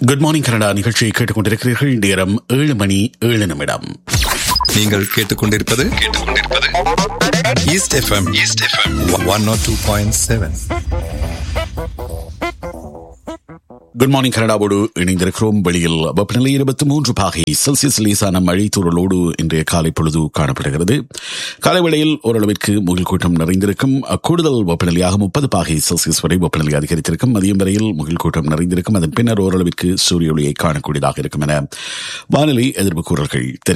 Good morning Canada நிகழ்ச்சியை கேட்டுக்கொண்டிருக்கிறீர்கள். நேரம் 7:07. நீங்கள் கேட்டுக்கொண்டிருப்பது ஈஸ்ட் எஃப்எம் 102.7. குட் மார்னிங் கனடாவோடு இணைந்திருக்கிறோம். வெளியில் வெப்பநிலை 23 பாகை செல்சியஸ் லேசான மழை தூறலோடு இன்றைய காலை பொழுது காணப்படுகிறது. காலை வேளையில் ஓரளவிற்கு முகில் கூட்டம் நிறைந்திருக்கும். கூடுதல் வெப்பநிலையாக 30 பாகை செல்சியஸ் வரை வெப்பநிலை அதிகரித்திருக்கும். மதியம் வரையில் முகில் கூட்டம் நிறைந்திருக்கும். அதன் பின்னர் ஓரளவிற்கு சூரிய ஒளியை காணக்கூடியதாக இருக்கும் என வானிலை எதிர்ப்பு கூறல்கள் தெரிவிக்கின்றன.